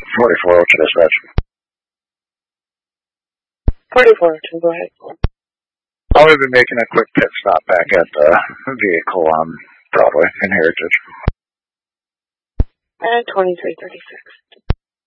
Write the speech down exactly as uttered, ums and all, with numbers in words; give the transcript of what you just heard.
forty-four oh two dispatch. forty-four oh two, go ahead. I'll be making a quick pit stop back at the vehicle on Broadway in Heritage. At twenty-three thirty-six.